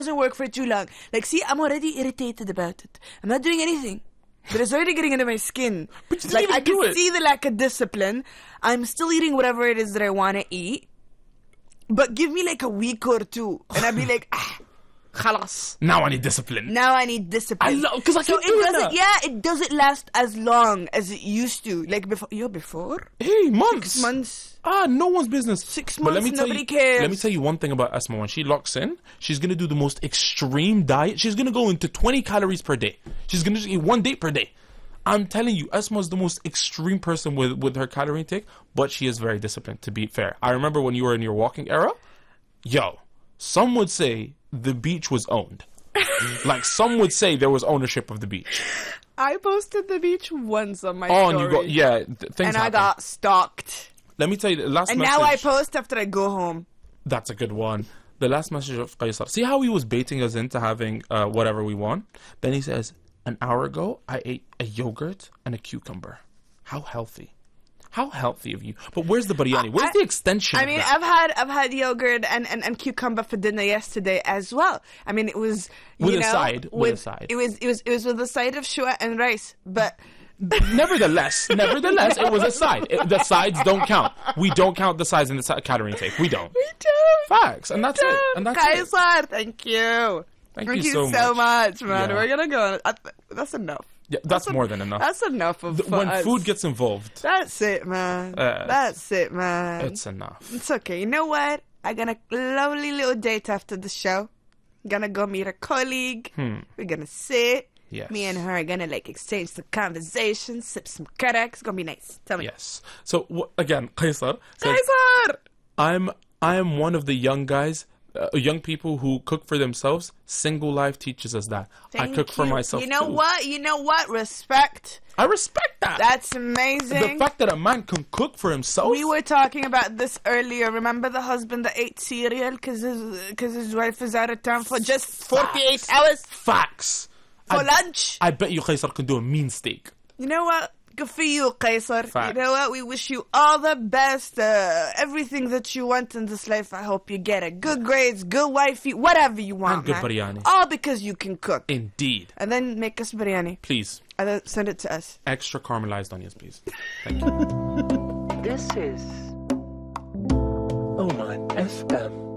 doesn't work for too long. Like, see, I'm already irritated about it. I'm not doing anything. But it's already getting into my skin. But you like, didn't I even do can it. see the lack of discipline. I'm still eating whatever it is that I want to eat. But give me like a week or two. And I'll be like, khalas. Now I need discipline. Now I need discipline. I love, because I So keep doing that. it doesn't last as long as it used to. Like before? Hey, months. 6 months. No one's business. 6 But months, nobody cares. Let me tell you one thing about Asma. When she locks in, she's going to do the most extreme diet. She's going to go into 20 calories per day. She's going to eat 1 date per day. I'm telling you, Asma is the most extreme person with her calorie intake, but she is very disciplined, to be fair. I remember when you were in your walking era, some would say the beach was owned. Like, some would say there was ownership of the beach. I posted the beach once on my story. Things and I happen. got stalked. Let me tell you, the last And message. now I post after I go home. That's a good one. The last message of Qaisar. See how he was baiting us into having whatever we want? Then he says, an hour ago, I ate a yogurt and a cucumber. How healthy. How healthy of you. But where's the biryani? Where's the extension I of mean, that? I've had yogurt and cucumber for dinner yesterday as well. I mean, it was With you a know, side. It was with a side of shua and rice, but Nevertheless, it was a side. The sides don't count. We don't count the sides in the calorie intake. We don't. we don't. Facts. And that's it. And that's it. Qaisar, thank you. Thank you so much, man. Yeah. We're gonna go. That's enough. Yeah, that's more than enough. That's enough of When us. food gets involved, That's it, man. That's it, man. it's enough. It's okay. You know what? I got a lovely little date after the show. Gonna go meet a colleague. We're gonna sit. Yes. Me and her are gonna like exchange some conversations, sip some karak. It's gonna be nice. Tell me. Yes. So again, Qaisar says, Qaisar! I am one of the young guys, young people who cook for themselves. Single life teaches us that. I Thank cook for you. myself. You know too. what? You know what? Respect. I respect that. That's amazing. The fact that a man can cook for himself. We were talking about this earlier. Remember the husband that ate cereal because his wife is out of town for just 48 hours Facts. for lunch? I bet you Qaisar can do a mean steak. You know what? Good for you, Qaisar. Facts. You know what? We wish you all the best. Everything that you want in this life. I hope you get it. Good grades, good wifey, whatever you want, And good man. biryani. All because you can cook. Indeed. And then make us biryani. Please. And then send it to us. Extra caramelized onions, please. Thank you. This is Oman FM.